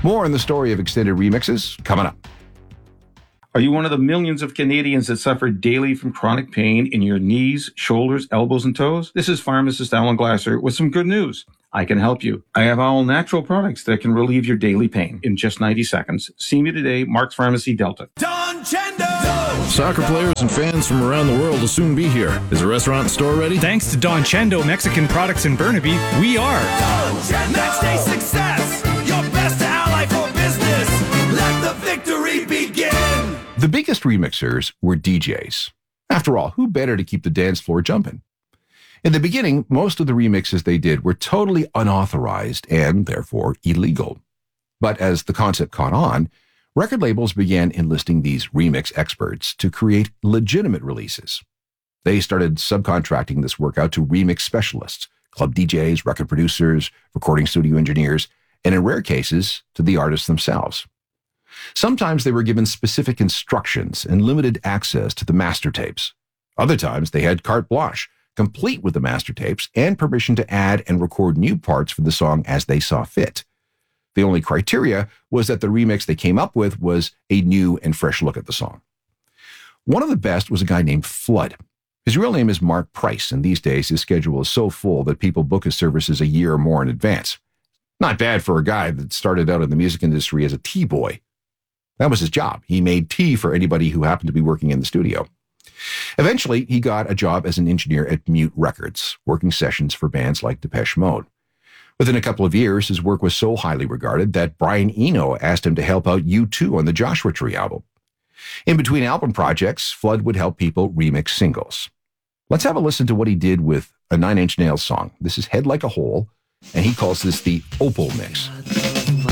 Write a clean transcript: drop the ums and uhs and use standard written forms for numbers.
More on the story of extended remixes coming up. Are you one of the millions of Canadians that suffer daily from chronic pain in your knees, shoulders, elbows, and toes? This is pharmacist Alan Glasser with some good news. I can help you. I have all natural products that can relieve your daily pain in just 90 seconds. See me today, Mark's Pharmacy, Delta. Don Chendo! Soccer players and fans from around the world will soon be here. Is the restaurant and store ready? Thanks to Don Chendo Mexican Products in Burnaby, we are. Don Chendo! Next day success! Your best ally for business! Let the victory begin! The biggest remixers were DJs. After all, who better to keep the dance floor jumping? In the beginning, most of the remixes they did were totally unauthorized and, therefore, illegal. But as the concept caught on, record labels began enlisting these remix experts to create legitimate releases. They started subcontracting this work out to remix specialists, club DJs, record producers, recording studio engineers, and in rare cases, to the artists themselves. Sometimes they were given specific instructions and limited access to the master tapes. Other times they had carte blanche, complete with the master tapes and permission to add and record new parts for the song as they saw fit. The only criteria was that the remix they came up with was a new and fresh look at the song. One of the best was a guy named Flood. His real name is Mark Price, and these days his schedule is so full that people book his services a year or more in advance. Not bad for a guy that started out in the music industry as a tea boy. That was his job. He made tea for anybody who happened to be working in the studio. Eventually, he got a job as an engineer at Mute Records, working sessions for bands like Depeche Mode. Within a couple of years, his work was so highly regarded that Brian Eno asked him to help out U2 on the Joshua Tree album. In between album projects, Flood would help people remix singles. Let's have a listen to what he did with a Nine Inch Nails song. This is Head Like a Hole, and he calls this the Opal Mix.